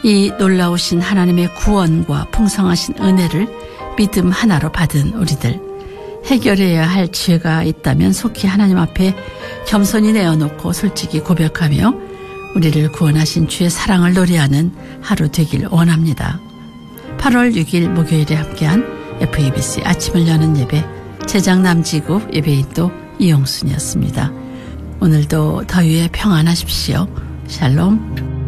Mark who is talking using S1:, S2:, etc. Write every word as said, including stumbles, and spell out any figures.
S1: 이 놀라우신 하나님의 구원과 풍성하신 은혜를 믿음 하나로 받은 우리들, 해결해야 할 죄가 있다면 속히 하나님 앞에 겸손히 내어놓고 솔직히 고백하며 우리를 구원하신 주의 사랑을 노래하는 하루 되길 원합니다. 팔월 육일 목요일에 함께한 에프이비씨 아침을 여는 예배, 제작 남지구 예배인도 이용순이었습니다. 오늘도 더위에 평안하십시오. 샬롬.